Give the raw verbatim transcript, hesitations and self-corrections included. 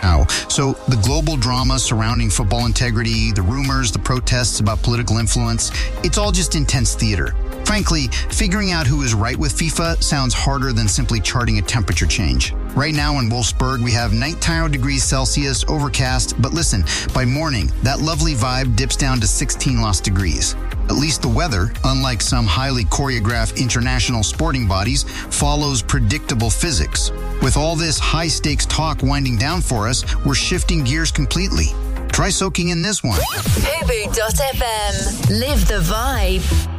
now. So the global drama surrounding football integrity, the rumors, the protests about political influence, it's all just intense theater. Frankly, figuring out who is right with FIFA sounds harder than simply charting a temperature change. Right now in Wolfsburg, we have nighttime degrees Celsius, overcast, but listen, by morning, that lovely vibe dips down to sixteen lost degrees. At least the weather, unlike some highly choreographed international sporting bodies, follows predictable physics. With all this high-stakes talk winding down for us, we're shifting gears completely. Try soaking in this one. Fubu dot f m. Live the vibe.